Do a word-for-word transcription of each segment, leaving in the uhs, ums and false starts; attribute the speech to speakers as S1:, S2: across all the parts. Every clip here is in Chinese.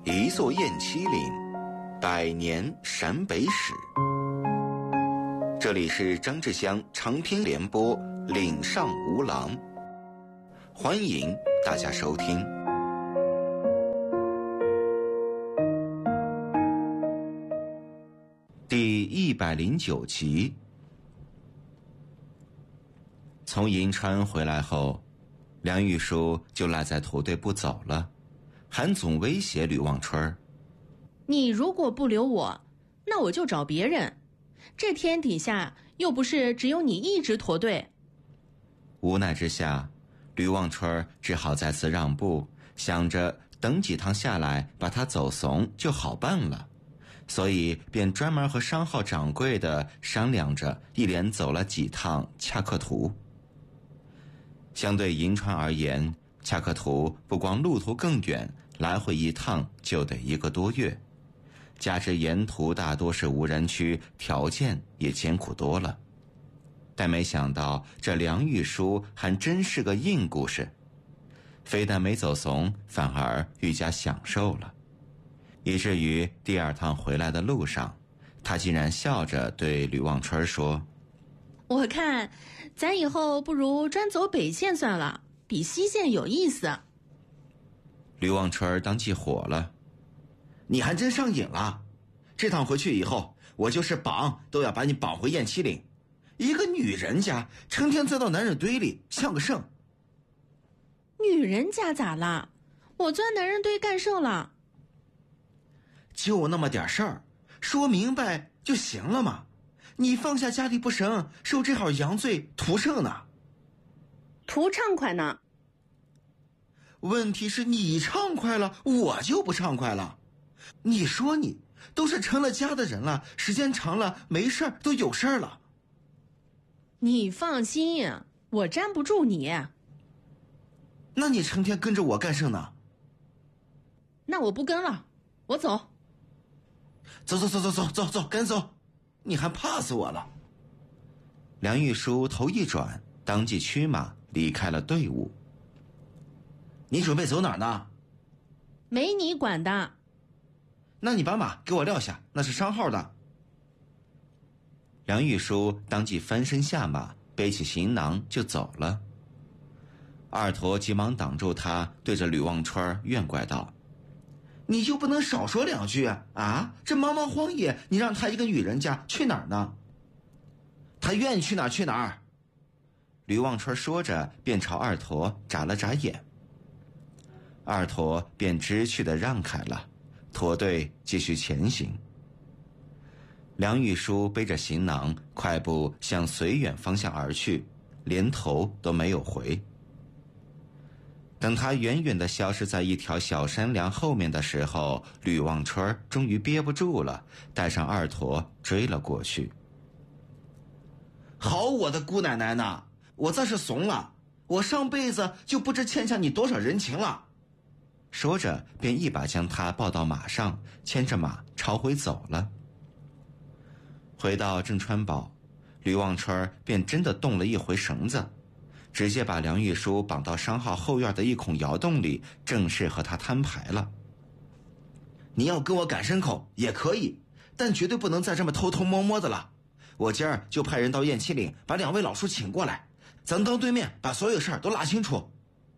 S1: 一座雁栖岭，百年陕北史。这里是张志香长篇联播《岭上无郎》，欢迎大家收听。第一百零九集。从银川回来后，梁玉书就赖在土队不走了，还总威胁吕望春：
S2: 你如果不留我，那我就找别人，这天底下又不是只有你一支驼队。
S1: 无奈之下，吕望春只好再次让步，想着等几趟下来把他走怂就好办了，所以便专门和商号掌柜的商量着，一连走了几趟恰克图。相对银川而言，恰克图不光路途更远，来回一趟就得一个多月，加之沿途大多是无人区，条件也艰苦多了。但没想到这梁玉书还真是个硬故事，非但没走怂，反而愈加享受了，以至于第二趟回来的路上，他竟然笑着对吕望春说：
S2: 我看咱以后不如专走北线算了，比西线有意思。
S1: 吕望春当即火了：你还真上瘾了，这趟回去以后，我就是绑都要把你绑回雁栖岭，一个女人家成天钻到男人堆里像个圣。
S2: 女人家咋了？我钻男人堆干甚了？
S1: 就那么点事儿，说明白就行了嘛。你放下家里不成，受这号洋罪图甚呢？
S2: 图畅快呢？
S1: 问题是你畅快了，我就不畅快了。你说你都是成了家的人了，时间长了没事儿都有事儿了。
S2: 你放心，我粘不住你。
S1: 那你成天跟着我干甚呢？
S2: 那我不跟了，我走。
S1: 走走走走走走走，赶走！你还怕死我了！梁玉书头一转，当即驱马离开了队伍。你准备走哪儿呢？
S2: 没你管的。
S1: 那你把马给我撂下，那是商号的。梁玉书当即翻身下马，背起行囊就走了。二驼急忙挡住他，对着吕望春怨怪道：你就不能少说两句啊？这茫茫荒野，你让他一个女人家去哪儿呢？他愿意去哪儿去哪儿。吕望春说着便朝二驼眨了眨眼，二驼便知趣地让开了，驼队继续前行。梁玉书背着行囊快步向绥远方向而去，连头都没有回。等他远远地消失在一条小山梁后面的时候，吕望春终于憋不住了，带上二驼追了过去。好我的姑奶奶呐，我这是怂了，我上辈子就不知欠下你多少人情了。说着便一把将他抱到马上，牵着马朝回走了。回到郑川堡，吕望春便真的动了一回绳子，直接把梁玉书绑到商号后院的一孔窑洞里，正式和他摊牌了。你要跟我赶牲口也可以，但绝对不能再这么偷偷摸摸的了。我今儿就派人到雁栖岭把两位老叔请过来，咱当对面把所有事儿都拉清楚。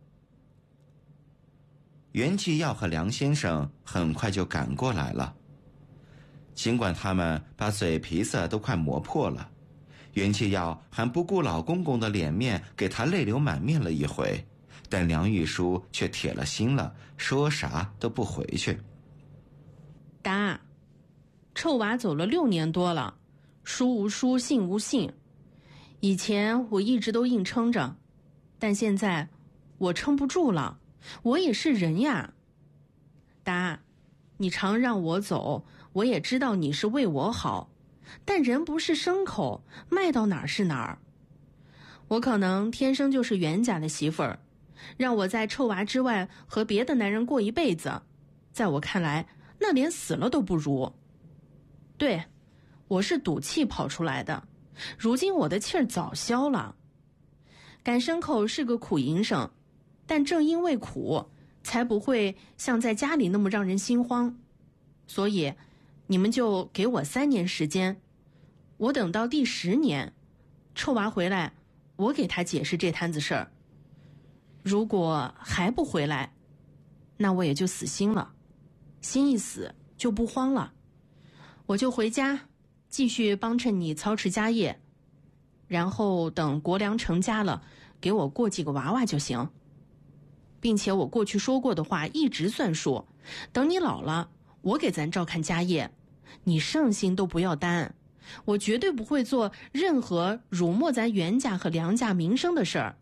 S1: 袁继耀和梁先生很快就赶过来了，尽管他们把嘴皮子都快磨破了，袁继耀还不顾老公公的脸面给他泪流满面了一回，但梁玉书却铁了心了，说啥都不回去。
S2: 答，臭娃走了六年多了，书无书，信无信。以前我一直都硬撑着，但现在我撑不住了，我也是人呀。答，你常让我走，我也知道你是为我好，但人不是牲口，卖到哪儿是哪儿。我可能天生就是袁家的媳妇儿，让我在臭娃之外和别的男人过一辈子，在我看来那连死了都不如。对，我是赌气跑出来的，如今我的气儿早消了。赶牲口是个苦营生，但正因为苦， 才不会像在家里那么让人心慌。所以你们就给我三年时间，我等到第十年，臭娃回来，我给他解释这摊子事儿。如果还不回来，那我也就死心了，心一死就不慌了，我就回家继续帮衬你操持家业，然后等国良成家了，给我过几个娃娃就行。并且我过去说过的话一直算数，等你老了，我给咱照看家业，你上心都不要担，我绝对不会做任何辱没咱袁家和梁家名声的事儿。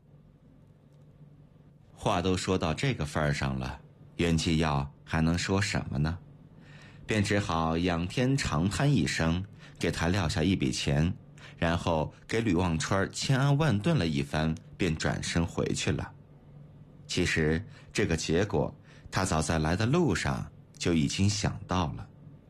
S1: 话都说到这个份儿上了，袁继耀还能说什么呢？便只好仰天长叹一声，给他撂下一笔钱，然后给吕望春千安万顿了一番，便转身回去了。其实这个结果他早在来的路上就已经想到了。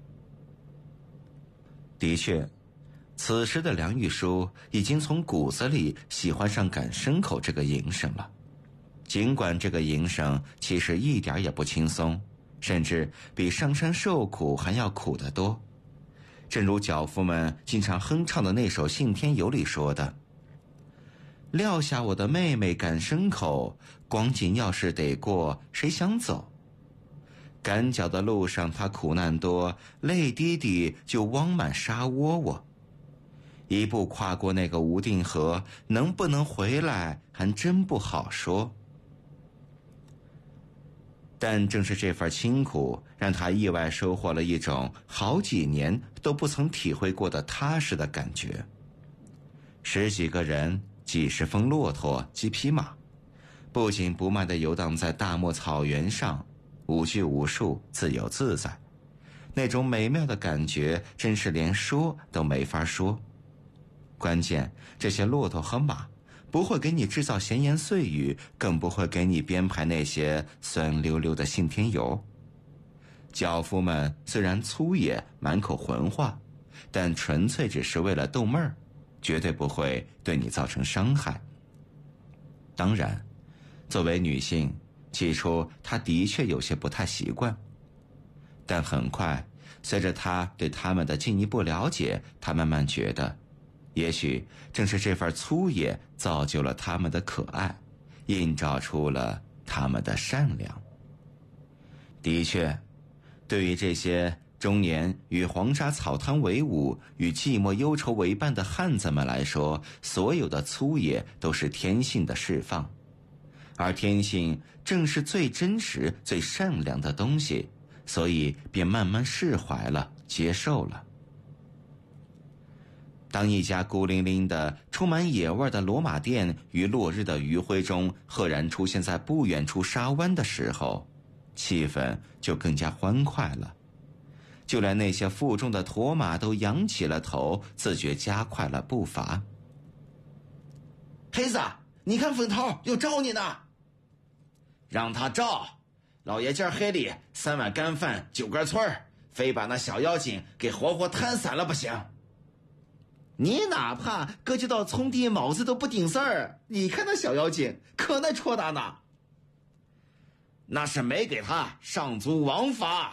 S1: 的确，此时的梁玉书已经从骨子里喜欢上赶牲口这个营生了，尽管这个营生其实一点也不轻松，甚至比上山受苦还要苦得多。正如脚夫们经常哼唱的那首《信天游》里说的，撂下我的妹妹赶牲口，光景要是得过，谁想走？赶脚的路上她苦难多，泪滴滴就汪满沙窝窝。一步跨过那个无定河，能不能回来还真不好说。但正是这份清苦，让他意外收获了一种好几年都不曾体会过的踏实的感觉。十几个人，几十峰骆驼，几匹马，不紧不慢地游荡在大漠草原上，无拘无束，自由自在。那种美妙的感觉，真是连说都没法说。关键，这些骆驼和马不会给你制造闲言碎语，更不会给你编排那些酸溜溜的信天游。脚夫们虽然粗野，满口混话，但纯粹只是为了逗闷儿，绝对不会对你造成伤害。当然，作为女性，起初她的确有些不太习惯，但很快随着她对他们的进一步了解，她慢慢觉得也许正是这份粗野造就了他们的可爱，映照出了他们的善良。的确，对于这些中年与黄沙草滩为伍，与寂寞忧愁为伴的汉子们来说，所有的粗野都是天性的释放，而天性正是最真实最善良的东西，所以便慢慢释怀了，接受了。当一家孤零零的充满野味的骡马店于落日的余晖中赫然出现在不远处沙湾的时候，气氛就更加欢快了。就连那些负重的驼马都扬起了头，自觉加快了步伐。
S3: 黑子，你看粉头又招你呢。让他招，老爷今儿黑里三碗干饭九根村儿，非把那小妖精给活活摊散了不行。你哪怕搁就到葱地卯子都不顶事儿，你看那小妖精可那戳打呢。那是没给他上足王法。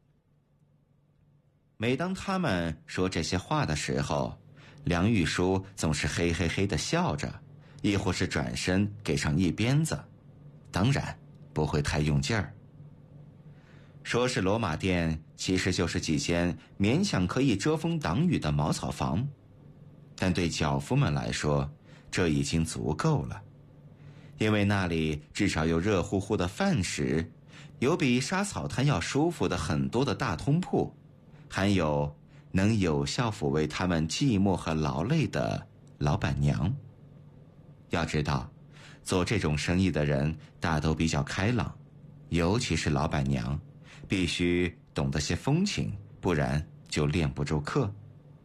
S1: 每当他们说这些话的时候，梁玉书总是嘿嘿嘿地笑着，亦或是转身给上一鞭子，当然不会太用劲儿。说是骡马店，其实就是几间勉强可以遮风挡雨的茅草房，但对脚夫们来说，这已经足够了，因为那里至少有热乎乎的饭食，有比沙草滩要舒服的很多的大通铺，还有能有效抚慰他们寂寞和劳累的老板娘。要知道，做这种生意的人大都比较开朗，尤其是老板娘，必须懂得些风情，不然就练不住客。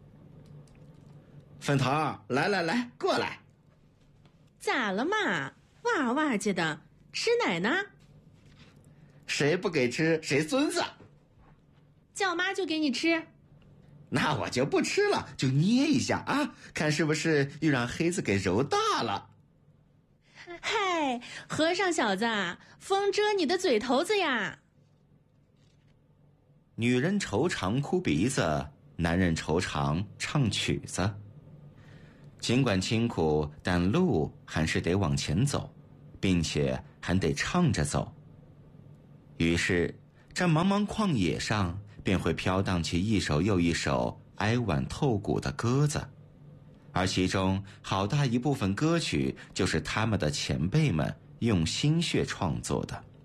S3: 粉头，来来来，过来。
S2: 咋了嘛？哇哇唧的，吃奶呢？
S3: 谁不给吃谁孙子。
S2: 叫妈就给你吃。
S3: 那我就不吃了，就捏一下啊，看是不是又让黑子给揉大了。
S2: 嗨，和尚小子，风遮你的嘴头子呀！
S1: 女人愁肠哭鼻子，男人愁肠唱曲子。尽管辛苦，但路还是得往前走，并且还得唱着走。于是，这茫茫旷野上便会飘荡起一首又一首哀婉透骨的歌子，而其中好大一部分歌曲就是他们的前辈们用心血创作的。